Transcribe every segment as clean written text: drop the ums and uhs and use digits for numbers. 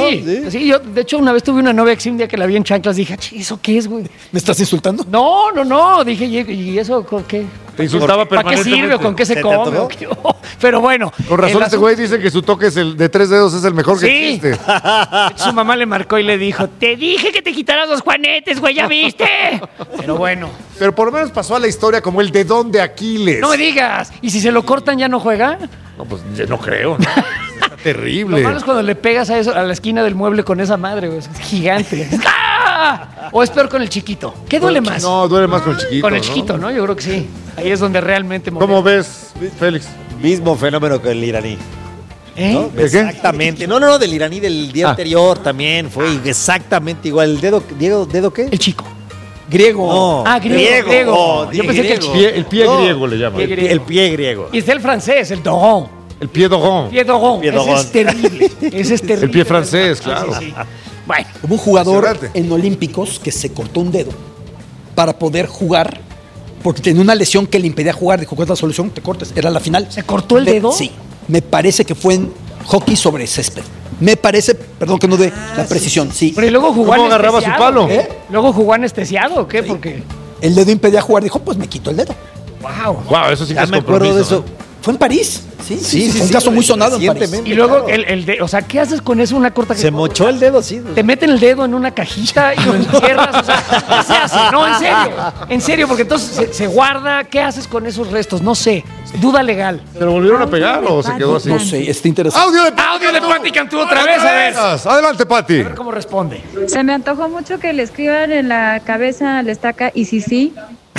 Sí, yo de hecho una vez tuve una novia que un día que la vi en chanclas dije, ¿eso qué es, güey? ¿Me estás insultando? No, dije, ¿y eso con qué? Te insultaba ¿Para qué sirve o con qué se come? Pero bueno. Con razón este güey dice que su toque es el de 3 dedos, es el mejor que existe. Su mamá le marcó y le dijo, te dije que te quitaras los juanetes, güey, ¿ya viste? Pero bueno. Pero por lo menos pasó a la historia como el dedón de Aquiles. No me digas. ¿Y si se lo cortan ya no juega? No, pues no creo, ¿no? Está terrible. Lo malo es cuando le pegas a eso, a la esquina del mueble con esa madre, güey. Es gigante. ¡Ah! ¿O es peor con el chiquito? ¿Qué duele más? No, duele más con el chiquito. Con el chiquito, ¿no? Yo creo que sí. Ahí es donde realmente... ¿Cómo ves, Félix? Mismo fenómeno que el iraní. ¿Eh? ¿No? ¿De qué? Exactamente. No, del iraní del día anterior también. Fue exactamente igual. ¿El dedo qué? El chico. Griego. No, griego. Oh, Yo pensé que El pie griego le llaman. El pie griego. Y está el francés, el dogon. El pie dogón. Pie dogon. Ese es terrible. Ese es terrible. El pie francés, claro. Sí. Bueno. Hubo un jugador Impresionante. en Olímpicos que se cortó un dedo para poder jugar porque tenía una lesión que le impedía jugar. Dijo, ¿cuál es la solución? Te cortes. Era la final. ¿Se cortó el dedo? Sí. Me parece que fue en hockey sobre césped. Me parece, perdón que no dé la precisión, sí. Pero ¿y luego jugó ¿Cómo agarraba anestesiado? su palo? ¿Eh? ¿Luego jugó anestesiado o qué? Porque... El dedo impedía jugar. Dijo, pues me quito el dedo. Wow. Wow, eso sí que Ya es me acuerdo de compromiso, eso. Fue en París. Sí. Sí, Fue un caso muy sonado en París. recientemente. Y luego Claro. el dedo, o sea, ¿qué haces con eso? Una corta que Se mochó el dedo, sí. te meten el dedo en una cajita y lo encierras, o sea, ¿qué se hace? No, en serio, porque entonces se guarda, ¿qué haces con esos restos? No sé, duda legal. ¿Se lo volvieron a pegar o se quedó así? No sé, está interesante. ¡Audio de Pati Cantú otra vez, a ver. Adelante, Pati. A ver cómo responde. Se me antojó mucho que le escriban en la cabeza, le estaca, y sí.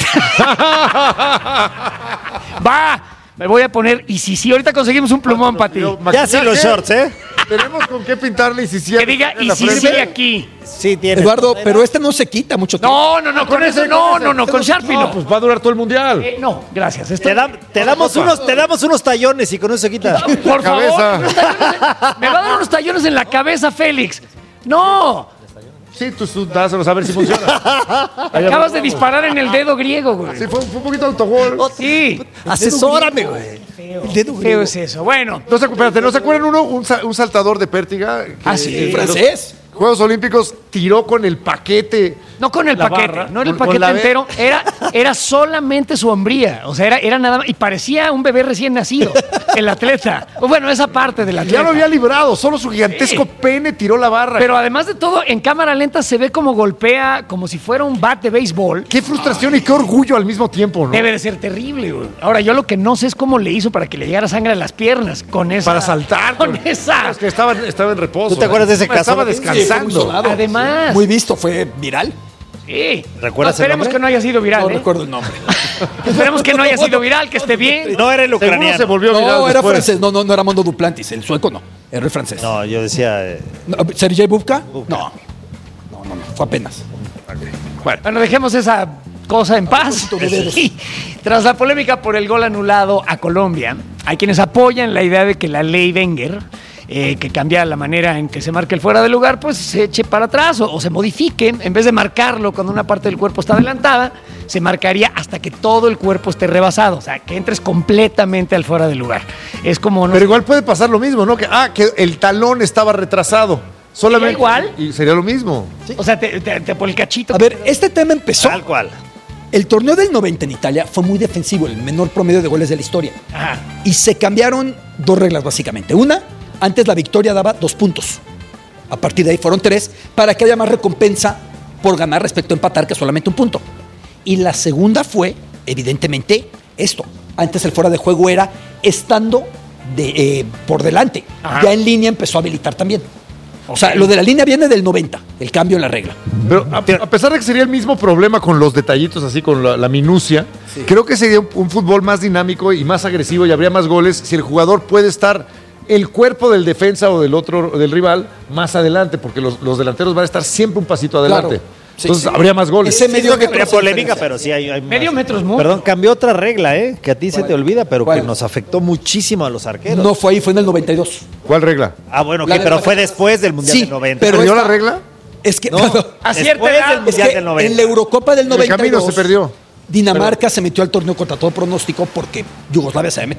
Va, me voy a poner, y si ahorita conseguimos un plumón, Pati. Ya sí los shorts, ¿eh? Tenemos con qué pintarle y si Que diga, y si aquí. Sí, tiene. Eduardo, pero este no se quita mucho tiempo. No, con eso no, con Sharpie No, no. pues va a durar todo el mundial. No, gracias. Esto- Te damos unos tallones y con eso se quita. Por cabeza. favor, unos tallones me va a dar unos tallones en la cabeza, Félix. No, Sí, tú dáselos a ver si funciona. acabas de disparar en el dedo griego, güey. Sí, fue un poquito autogol. Sí, Asesórame, güey. El dedo feo griego. es eso. Bueno, No se, espérate, ¿no se acuerdan un saltador de pértiga? Que sí. en los Francés. Juegos Olímpicos tiró con el paquete. no con el La paquete, barra, no era el con paquete la B. entero, era solamente su hombría. O sea, era nada más. Y parecía un bebé recién nacido, el atleta. O bueno, esa parte del atleta. Ya lo había librado, solo su gigantesco Sí. pene tiró la barra. Pero además de todo, en cámara lenta se ve como golpea, como si fuera un bat de béisbol. Qué frustración y qué orgullo al mismo tiempo, ¿no? Debe de ser terrible, güey. Ahora, yo lo que no sé es cómo le hizo para que le llegara sangre a las piernas con esa. Para saltar. Con esa. Es que estaba en reposo. ¿Tú te acuerdas de ese caso? Estaba Sí, Sí, fue muy descansando. sonado. Además. Muy visto, fue viral. Sí. ¿Recuerdas No, esperemos el nombre? que no haya sido viral, No ¿eh? recuerdo el nombre. Esperemos que no haya sido viral, que esté bien. No era el Seguro se ucraniano. volvió viral No, era después. francés. No era Mondo Duplantis. El sueco no. Era el francés. No, yo decía. No, ¿Sergei Bubka? No. Fue apenas. Bueno, dejemos esa cosa en paz. Y tras la polémica por el gol anulado a Colombia, hay quienes apoyan la idea de que la ley Wenger, que cambia la manera en que se marca el fuera de lugar, pues se eche para atrás o se modifique. En vez de marcarlo cuando una parte del cuerpo está adelantada, se marcaría hasta que todo el cuerpo esté rebasado. O sea, que entres completamente al fuera de lugar. Es como... no Pero igual puede pasar lo mismo, ¿no? Que el talón estaba retrasado. Solamente. igual? Y sería lo mismo. O sea, por el cachito. A ver, este tema empezó. Tal cual. El torneo del 90 en Italia fue muy defensivo, el menor promedio de goles de la historia. Ajá. Y se cambiaron dos reglas básicamente. Una, antes la victoria daba 2 puntos. A partir de ahí fueron 3 para que haya más recompensa por ganar respecto a empatar que solamente 1 punto. Y la segunda fue, evidentemente, esto. Antes el fuera de juego era estando por delante. Ajá. Ya en línea empezó a habilitar también. O sea, lo de la línea viene del 90, el cambio en la regla. Pero a pesar de que sería el mismo problema con los detallitos, así con la minucia, creo que sería un fútbol más dinámico y más agresivo y habría más goles si el jugador puede estar el cuerpo del defensa o del rival más adelante, porque los delanteros van a estar siempre un pasito adelante. Claro. Sí, Entonces sí. habría más goles. Ese Sí, medio que habría metro polémica, se pero sí hay Medio más. metro es mucho. Perdón, cambió otra regla, que a ti se te olvida, pero ¿Cuál? que nos afectó muchísimo a los arqueros. No fue ahí, fue en el 92. ¿Cuál regla? Ah, bueno, La ok, de- pero fue después del Mundial Sí, del 90. pero ¿Perdió esta- la regla? Es que, No, A cierta después edad, del es Mundial que del 90. en la Eurocopa del En el 92 camino se perdió. Dinamarca se metió al torneo contra todo pronóstico porque Yugoslavia se había metido.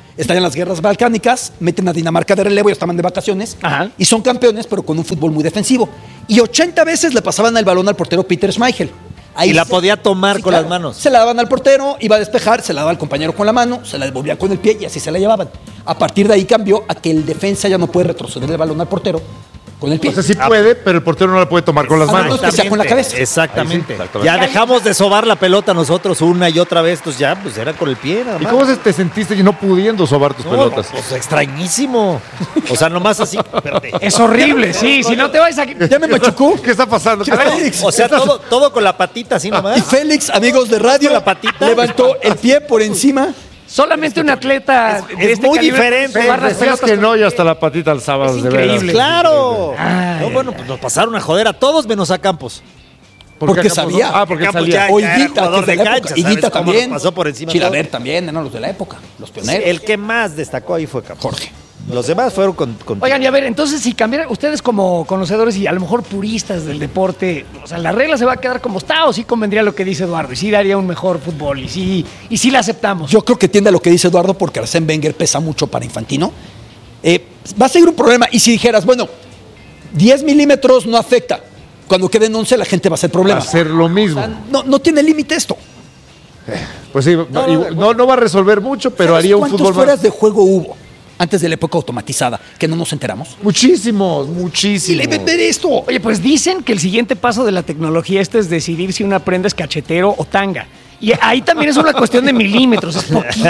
Estallan las guerras balcánicas, meten a Dinamarca de relevo, ya estaban de vacaciones, Ajá. y son campeones, pero con un fútbol muy defensivo. Y 80 veces le pasaban el balón al portero Peter Schmeichel. Y la podía tomar con las manos. Se la daban al portero, iba a despejar, se la daba al compañero con la mano, se la devolvía con el pie y así se la llevaban. A partir de ahí cambió a que el defensa ya no puede retroceder el balón al portero con el pie. O sea, sí puede, pero el portero no la puede tomar con las manos. Que sea con la cabeza. Exactamente. Ahí sí, exactamente. Ya dejamos de sobar la pelota nosotros una y otra vez, entonces ya, pues era con el pie nada ¿Y más. cómo te sentiste no pudiendo sobar tus pelotas? Pues extrañísimo. O sea, nomás así. Espérate. Es horrible, sí. Si no te vas a... Ya me machucó. ¿Qué está pasando? A ver, O sea, todo con la patita así Y nomás. Félix, amigos de radio, La patita. levantó el pie por encima. Solamente un atleta es muy calibre diferente. puede sobar las Decías pelotas que no con- y hasta la patita al sábado. Es de veras. increíble. Claro. Ay, No, bueno, pues nos pasaron a joder a todos menos a Campos. ¿Por qué Porque Campos sabía. no? Ah, porque Campos salía. ya- O era Higuita, jugador que es de de la cancha, época. ¿sabes Higuita cómo también. nos pasó por encima Chilaver todo? también, eran los de la época, los pioneros. El que más destacó ahí fue Campos. Jorge. Los demás fueron con Oigan, y a ver, entonces si cambiaran, ustedes como conocedores y a lo mejor puristas del deporte, o sea, la regla se va a quedar como está o sí convendría lo que dice Eduardo y sí daría un mejor fútbol y sí la aceptamos. Yo creo que tiende a lo que dice Eduardo porque Arsène Wenger pesa mucho para Infantino. Va a seguir un problema. Y si dijeras, bueno, 10 milímetros no afecta. Cuando queden 11 la gente va a hacer Va problema. a ser lo mismo. No tiene límite esto. Pues sí, no va a resolver mucho, pero ¿Sabes haría un ¿Cuántos fútbol fueras más. de juego hubo antes de la época automatizada que no nos enteramos? Muchísimos, Y muchísimos. le ver esto. Oye, pues dicen que el siguiente paso de la tecnología es decidir si una prenda es cachetero o tanga. Y ahí también es una cuestión de milímetros, es poquito.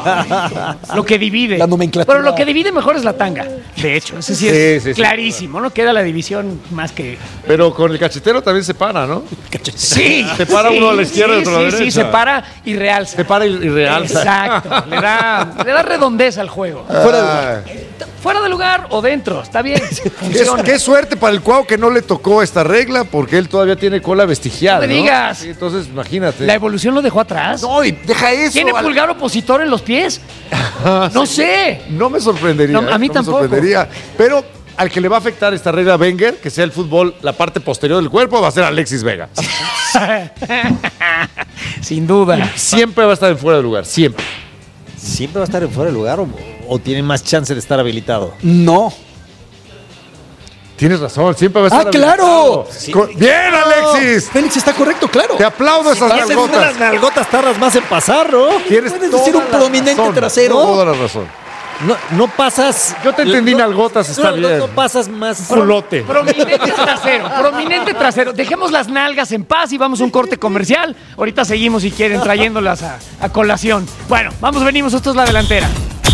Lo que divide. La nomenclatura. Pero lo que divide mejor es la tanga. De hecho, ese sí es Sí, sí, sí. clarísimo, ¿no? Queda la división más que... Pero con el cachetero también se para, ¿no? Sí. Se para uno a la izquierda y otro a la Sí, derecha. se para y realza. Se para y realza. Exacto. Le da redondez al juego. Fuera de lugar o dentro. Está bien. Funciona. Qué suerte para el Cuau que no le tocó esta regla porque él todavía tiene cola vestigial. No me digas. Sí, entonces, imagínate. ¿La evolución lo dejó atrás? No, y deja eso. ¿Tiene pulgar opositor en los pies? No sé. No me sorprendería. No, a mí me tampoco. sorprendería. Pero al que le va a afectar esta regla a Wenger, que sea el fútbol, la parte posterior del cuerpo, va a ser Alexis Vega. Sin duda. Siempre va a estar en fuera de lugar, siempre. ¿Siempre va a estar en fuera de lugar o tiene más chance de estar habilitado? No. Tienes razón, siempre va a estar. ¡Ah, claro! habilitado. ¡Bien, Alexis! Félix está correcto, claro. Te aplaudo esas Esas son nalgotas. las nalgotas tardas más en pasar, ¿no? Tienes Puedes toda decir un la prominente razón, trasero. Toda la razón. No pasas. Yo te entendí, nalgotas, está bien. No pasas más. Culote. Prominente trasero, prominente trasero. Dejemos las nalgas en paz y vamos a un corte comercial. Ahorita seguimos si quieren trayéndolas a colación. Bueno, venimos, esto es La Delantera.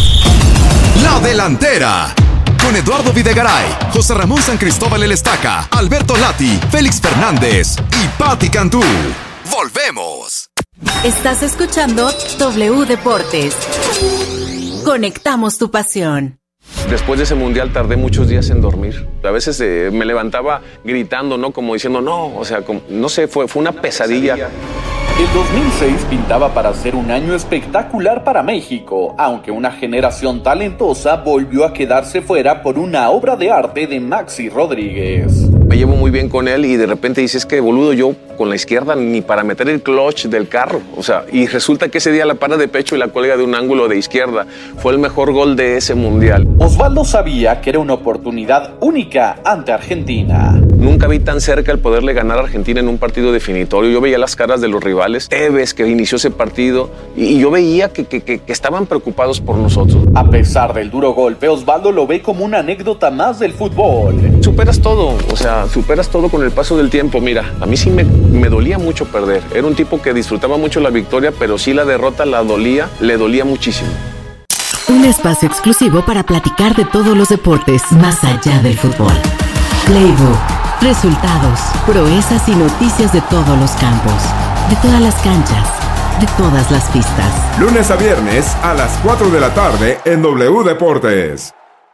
La Delantera. Con Eduardo Videgaray, José Ramón San Cristóbal El Estaca, Alberto Lati, Félix Fernández y Patti Cantú. Volvemos. Estás escuchando W Deportes. Conectamos tu pasión. Después de ese mundial tardé muchos días en dormir. A veces me levantaba gritando, ¿no? Como diciendo, no, o sea, no sé, fue una pesadilla. El 2006 pintaba para ser un año espectacular para México, aunque una generación talentosa volvió a quedarse fuera por una obra de arte de Maxi Rodríguez. Me llevo muy bien con él y de repente dices que boludo, yo con la izquierda ni para meter el clutch del carro. O sea, y resulta que ese día la para de pecho y la cuelga de un ángulo de izquierda. Fue el mejor gol de ese mundial. Osvaldo sabía que era una oportunidad única ante Argentina. Nunca vi tan cerca el poderle ganar a Argentina en un partido definitorio. Yo veía las caras de los rivales. Tevez, que inició ese partido, y yo veía que estaban preocupados por nosotros. A pesar del duro golpe, Osvaldo lo ve como una anécdota más del fútbol. Superas todo, o sea, superas todo con el paso del tiempo. Mira, a mí sí me dolía mucho perder. Era un tipo que disfrutaba mucho la victoria, pero sí la derrota le dolía muchísimo. Un espacio exclusivo para platicar de todos los deportes más allá del fútbol. Playbook, resultados, proezas y noticias de todos los campos, de todas las canchas, de todas las pistas. Lunes a viernes a las 4 de la tarde en W Deportes.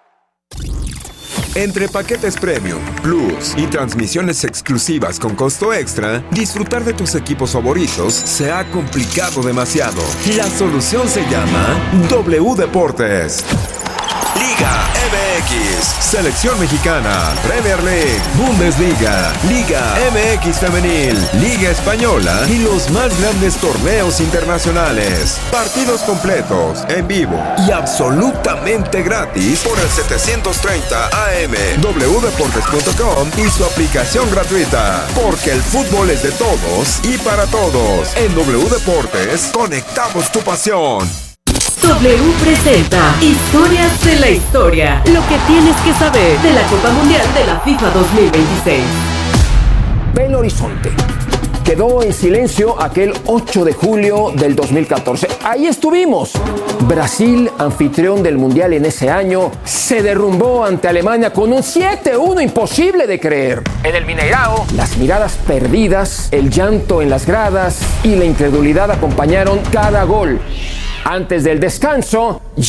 Entre paquetes Premium, Plus y transmisiones exclusivas con costo extra, disfrutar de tus equipos favoritos se ha complicado demasiado. La solución se llama W Deportes. Liga MX, Selección Mexicana, Premier League, Bundesliga, Liga MX Femenil, Liga Española y los más grandes torneos internacionales. Partidos completos, en vivo y absolutamente gratis por el 730 AM, wdeportes.com y su aplicación gratuita. Porque el fútbol es de todos y para todos. En W Deportes, conectamos tu pasión. W presenta Historias de la Historia. Lo que tienes que saber de la Copa Mundial de la FIFA 2026. Belo Horizonte. Quedó en silencio aquel 8 de julio del 2014. Ahí estuvimos. Brasil, anfitrión del Mundial en ese año, se derrumbó ante Alemania con un 7-1 imposible de creer. En el Mineirao, las miradas perdidas, el llanto en las gradas y la incredulidad acompañaron cada gol. Antes del descanso,